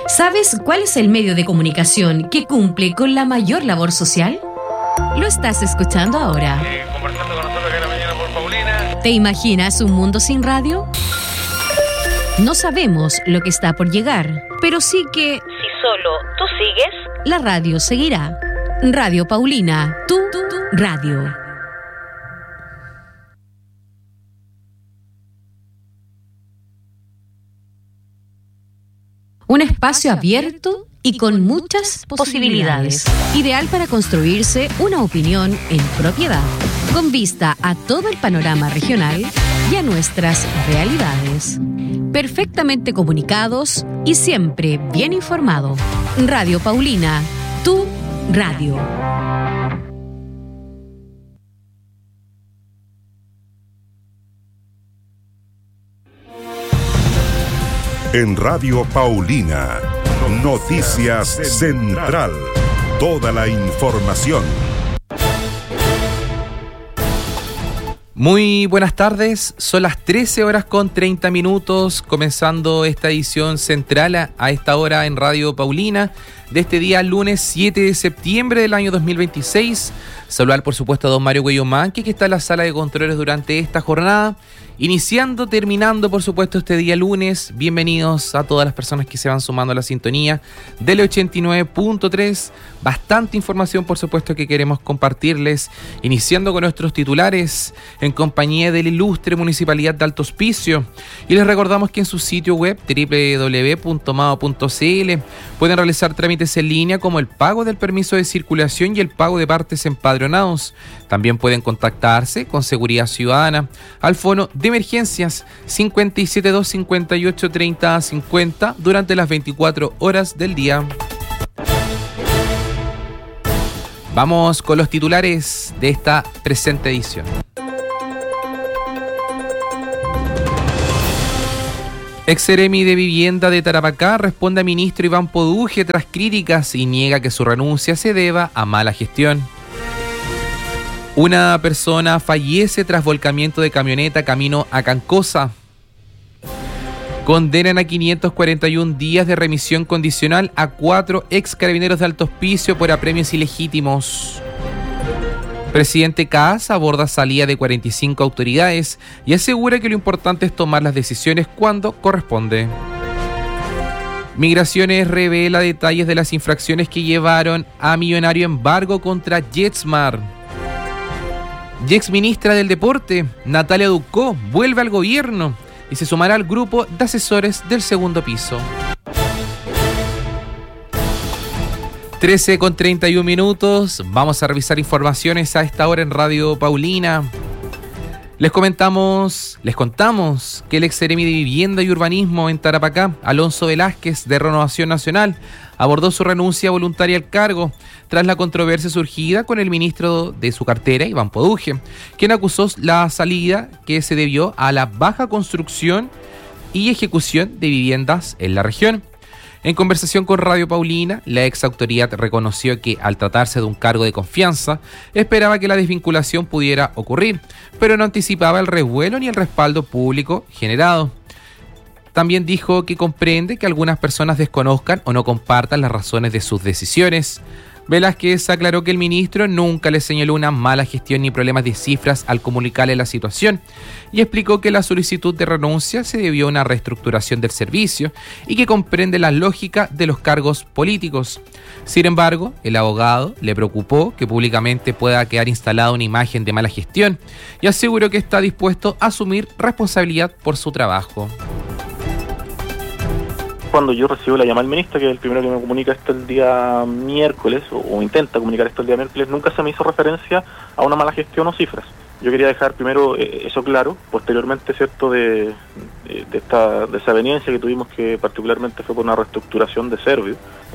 ¿Sabes cuál es el medio de comunicación que cumple con la mayor labor social? Lo estás escuchando ahora. Conversando con nosotros acá en la mañana por Paulina. ¿Te imaginas un mundo sin radio? No sabemos lo que está por llegar, pero sí que, si solo tú sigues, la radio seguirá. Radio Paulina, tu radio. Un espacio abierto y con muchas posibilidades. Ideal para construirse una opinión en propiedad, con vista a todo el panorama regional y a nuestras realidades. Perfectamente comunicados y siempre bien informado. Radio Paulina, tu radio. En Radio Paulina, Noticias Central. Toda la información. Muy buenas tardes, son las 13:30, comenzando esta edición central a esta hora en Radio Paulina de este día lunes 7 de septiembre del año 2026. Saludar por supuesto a don Mario Cuello Manqui, que está en la sala de controles durante esta jornada. Iniciando, terminando por supuesto este día lunes. Bienvenidos a todas las personas que se van sumando a la sintonía del 89.3. Bastante información por supuesto que queremos compartirles. Iniciando con nuestros titulares en compañía de la ilustre Municipalidad de Alto Hospicio. Y les recordamos que en su sitio web www.mao.cl pueden realizar trámites en línea como el pago del permiso de circulación y el pago de partes empadronados. También pueden contactarse con Seguridad Ciudadana al fono de emergencias 572 58 30 50 durante las 24 horas del día. Vamos con los titulares de esta presente edición. Ex-seremi de Vivienda de Tarapacá responde a ministro Iván Poduje tras críticas y niega que su renuncia se deba a mala gestión. Una persona fallece tras volcamiento de camioneta camino a Cancosa. Condenan a 541 días de remisión condicional a 4 ex carabineros de Alto Hospicio por apremios ilegítimos. Presidente Kaas aborda salida de 45 autoridades y asegura que lo importante es tomar las decisiones cuando corresponde. Migraciones revela detalles de las infracciones que llevaron a millonario embargo contra JetSmart. Y exministra del Deporte, Natalia Ducó, vuelve al gobierno y se sumará al grupo de asesores del segundo piso. 13:31, vamos a revisar informaciones a esta hora en Radio Paulina. Les contamos que el ex-seremi de Vivienda y Urbanismo en Tarapacá, Alonso Velázquez, de Renovación Nacional, abordó su renuncia voluntaria al cargo tras la controversia surgida con el ministro de su cartera, Iván Poduje, quien acusó la salida que se debió a la baja construcción y ejecución de viviendas en la región. En conversación con Radio Paulina, la ex autoridad reconoció que al tratarse de un cargo de confianza, esperaba que la desvinculación pudiera ocurrir, pero no anticipaba el revuelo ni el respaldo público generado. También dijo que comprende que algunas personas desconozcan o no compartan las razones de sus decisiones. Velázquez aclaró que el ministro nunca le señaló una mala gestión ni problemas de cifras al comunicarle la situación y explicó que la solicitud de renuncia se debió a una reestructuración del servicio y que comprende la lógica de los cargos políticos. Sin embargo, el abogado le preocupó que públicamente pueda quedar instalada una imagen de mala gestión y aseguró que está dispuesto a asumir responsabilidad por su trabajo. Cuando yo recibo la llamada del ministro, que es el primero que me comunica esto el día miércoles, o intenta comunicar esto el día miércoles, nunca se me hizo referencia a una mala gestión o cifras. Yo quería dejar primero eso claro, posteriormente, ¿cierto?, de esta desaveniencia que tuvimos, que particularmente fue por una reestructuración de Servio.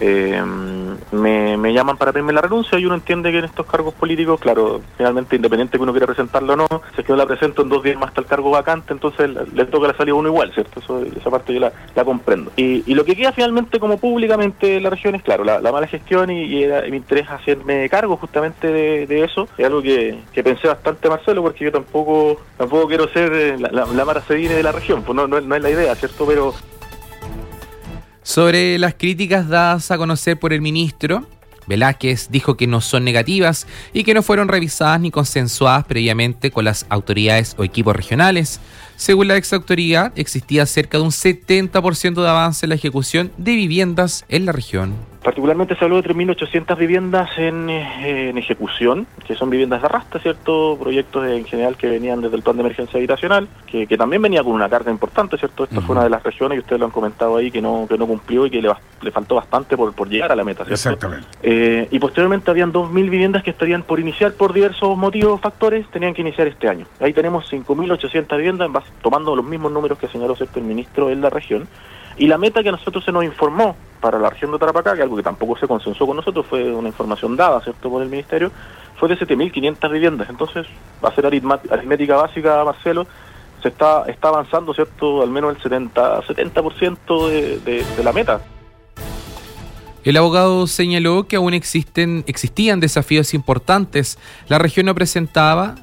Me llaman para pedirme la renuncia y uno entiende que en estos cargos políticos, claro, finalmente independiente que uno quiera presentarlo o no, si es que yo la presento en 2 días más está el cargo vacante, entonces le toca la salida a uno igual, ¿cierto? Esa parte yo la comprendo. Y lo que queda finalmente como públicamente en la región es, claro, la mala gestión y mi interés hacerme cargo justamente de eso. Es algo que pensé bastante, Marcelo, porque yo tampoco quiero ser la Mara Cedine de la región, pues no es la idea, ¿cierto? Pero Sobre las críticas dadas a conocer por el ministro, Velázquez dijo que no son negativas y que no fueron revisadas ni consensuadas previamente con las autoridades o equipos regionales. Según la exautoridad, existía cerca de un 70% de avance en la ejecución de viviendas en la región. Particularmente se habló de 3.800 viviendas en ejecución, que son viviendas de arrastre, ¿cierto? Proyectos en general que venían desde el plan de emergencia habitacional, que también venía con una carga importante, ¿cierto? Esta fue una de las regiones, y ustedes lo han comentado ahí, que no cumplió y que le faltó bastante por llegar a la meta, ¿cierto? Exactamente. Y posteriormente habían 2.000 viviendas que estarían por iniciar por diversos motivos, factores, tenían que iniciar este año. Ahí tenemos 5.800 viviendas, tomando los mismos números que señaló, ¿cierto?, el ministro en la región. Y la meta que a nosotros se nos informó para la región de Tarapacá, que algo que tampoco se consensuó con nosotros, fue una información dada, ¿cierto?, por el ministerio, fue de 7.500 viviendas. Entonces, va a ser aritmética básica, Marcelo, se está avanzando, ¿cierto?, al menos el 70% de la meta. El abogado señaló que aún existían desafíos importantes. La región no presentaba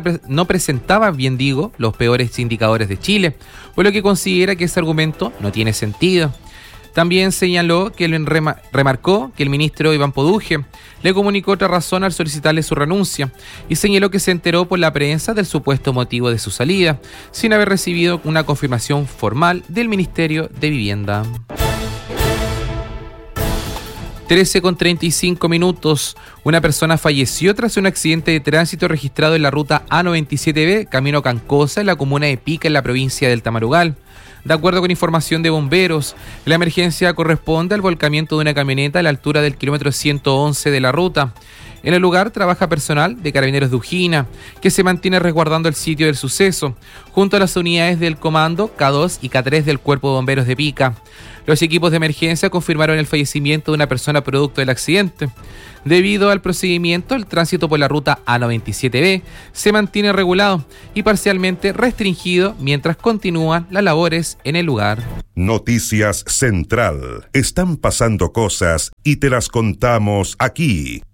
los peores indicadores de Chile, por lo que considera que ese argumento no tiene sentido. También señaló que remarcó que el ministro Iván Poduje le comunicó otra razón al solicitarle su renuncia y señaló que se enteró por la prensa del supuesto motivo de su salida, sin haber recibido una confirmación formal del Ministerio de Vivienda. 13:35. Una persona falleció tras un accidente de tránsito registrado en la ruta A97B, camino Cancosa, en la comuna de Pica, en la provincia del Tamarugal. De acuerdo con información de bomberos, la emergencia corresponde al volcamiento de una camioneta a la altura del kilómetro 111 de la ruta. En el lugar trabaja personal de Carabineros de Ujina, que se mantiene resguardando el sitio del suceso, junto a las unidades del Comando K2 y K3 del Cuerpo de Bomberos de Pica. Los equipos de emergencia confirmaron el fallecimiento de una persona producto del accidente. Debido al procedimiento, el tránsito por la ruta A97B se mantiene regulado y parcialmente restringido mientras continúan las labores en el lugar. Noticias Central. Están pasando cosas y te las contamos aquí.